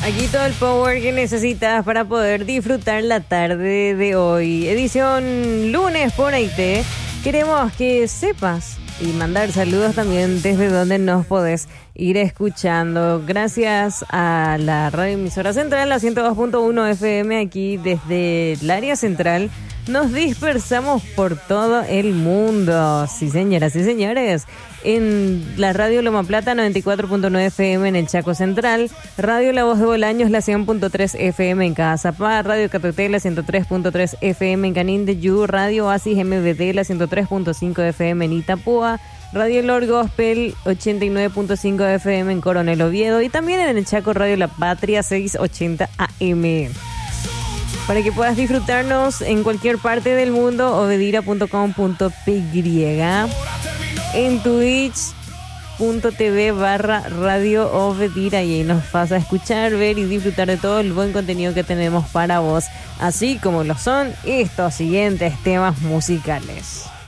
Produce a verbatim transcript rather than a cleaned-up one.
Aquí todo el power que necesitas para poder disfrutar la tarde de hoy. Edición lunes por I T. Queremos que sepas y mandar saludos también desde donde nos podés ir escuchando. Gracias a la radio emisora central, la ciento dos punto uno F M, aquí desde el área central. Nos dispersamos por todo el mundo. Sí, señoras y señores. En la radio Loma Plata, noventa y cuatro punto nueve F M en el Chaco Central. Radio La Voz de Bolaños, la cien punto tres F M en Cazapá. Radio Catuté, la ciento tres punto tres F M en Canindeyú. Radio Oasis M V D, la ciento tres punto cinco F M en Itapúa. Radio Lord Gospel, ochenta y nueve punto cinco F M en Coronel Oviedo. Y también en el Chaco, Radio La Patria, seiscientos ochenta A M. Para que puedas disfrutarnos en cualquier parte del mundo, obedira punto com punto p y. En twitch.tv barra Radio Obedira, y ahí nos vas a escuchar, ver y disfrutar de todo el buen contenido que tenemos para vos, así como lo son estos siguientes temas musicales.